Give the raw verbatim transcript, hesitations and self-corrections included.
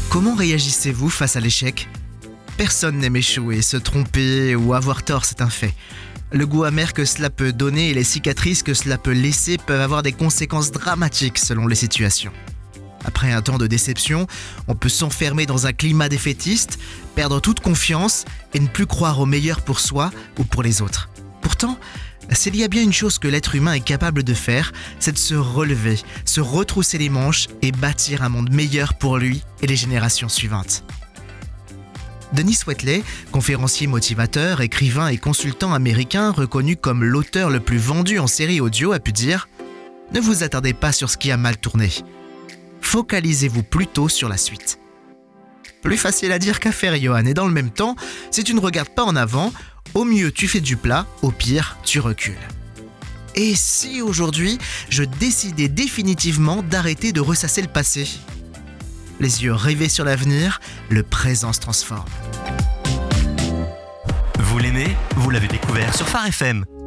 Comment réagissez-vous face à l'échec ? Personne n'aime échouer, se tromper ou avoir tort, c'est un fait. Le goût amer que cela peut donner et les cicatrices que cela peut laisser peuvent avoir des conséquences dramatiques selon les situations. Après un temps de déception, on peut s'enfermer dans un climat défaitiste, perdre toute confiance et ne plus croire au meilleur pour soi ou pour les autres. Pourtant, s'il y a bien une chose que l'être humain est capable de faire, c'est de se relever, se retrousser les manches et bâtir un monde meilleur pour lui et les générations suivantes. Denis Waitley, conférencier motivateur, écrivain et consultant américain reconnu comme l'auteur le plus vendu en série audio, a pu dire « Ne vous attardez pas sur ce qui a mal tourné. Focalisez-vous plutôt sur la suite. » Plus facile à dire qu'à faire, Johan, et dans le même temps, si tu ne regardes pas en avant, au mieux tu fais du plat, au pire tu recules. Et si aujourd'hui, je décidais définitivement d'arrêter de ressasser le passé ? Les yeux rivés sur l'avenir, le présent se transforme. Vous l'aimez ? Vous l'avez découvert sur Phare F M.